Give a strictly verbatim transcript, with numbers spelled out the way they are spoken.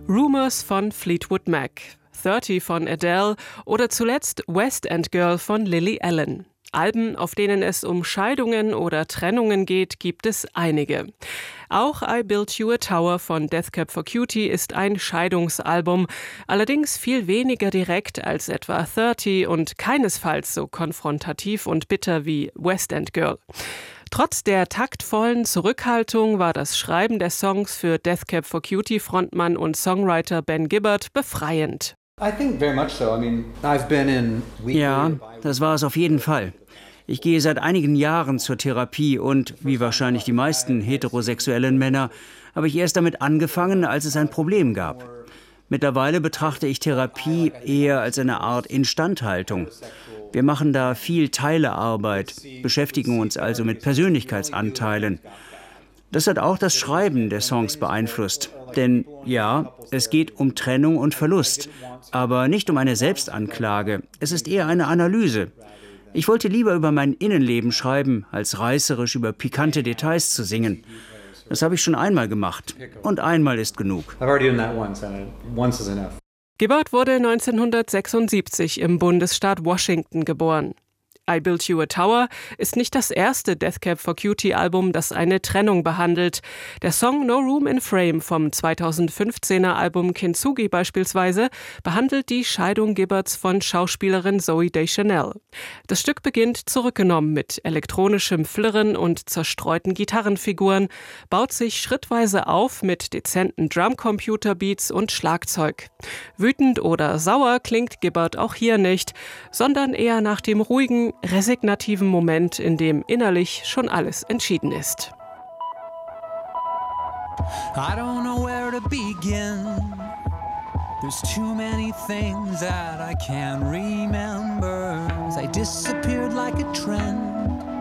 Rumours von Fleetwood Mac, thirty von Adele oder zuletzt West End Girl von Lily Allen. Alben, auf denen es um Scheidungen oder Trennungen geht, gibt es einige. Auch I Built You a Tower von Death Cab for Cutie ist ein Scheidungsalbum, allerdings viel weniger direkt als etwa thirty und keinesfalls so konfrontativ und bitter wie West End Girl. Trotz der taktvollen Zurückhaltung war das Schreiben der Songs für Death Cab for Cutie Frontmann und Songwriter Ben Gibbard befreiend. Ja, das war es auf jeden Fall. Ich gehe seit einigen Jahren zur Therapie und, wie wahrscheinlich die meisten heterosexuellen Männer, habe ich erst damit angefangen, als es ein Problem gab. Mittlerweile betrachte ich Therapie eher als eine Art Instandhaltung. Wir machen da viel Teilearbeit, beschäftigen uns also mit Persönlichkeitsanteilen. Das hat auch das Schreiben der Songs beeinflusst. Denn ja, es geht um Trennung und Verlust, aber nicht um eine Selbstanklage. Es ist eher eine Analyse. Ich wollte lieber über mein Innenleben schreiben, als reißerisch über pikante Details zu singen. Das habe ich schon einmal gemacht. Und einmal ist genug. Gibbard wurde neunzehnhundertsechsundsiebzig im Bundesstaat Washington geboren. I Built You a Tower ist nicht das erste Death Cab for Cutie Album, das eine Trennung behandelt. Der Song No Room in Frame vom zweitausendfünfzehner Album Kintsugi beispielsweise behandelt die Scheidung Gibbards von Schauspielerin Zooey Deschanel. Das Stück beginnt zurückgenommen mit elektronischem Flirren und zerstreuten Gitarrenfiguren, baut sich schrittweise auf mit dezenten Drumcomputer-Beats und Schlagzeug. Wütend oder sauer klingt Gibbard auch hier nicht, sondern eher nach dem ruhigen, resignativen Moment, in dem innerlich schon alles entschieden ist. I don't know where to begin. There's too many things that I can't remember. They disappeared like a trend.